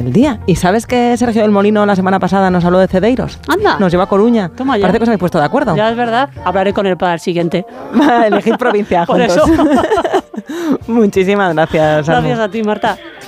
el día. ¿Y sabes que Sergio del Molino la semana pasada nos habló de Cedeiros? Anda. Nos lleva a Coruña. Toma ya. Parece que os habéis puesto de acuerdo. Ya es verdad. Hablaré con él para el siguiente. Elegid provincia Por juntos. eso. Muchísimas gracias. Gracias a ti, Marta.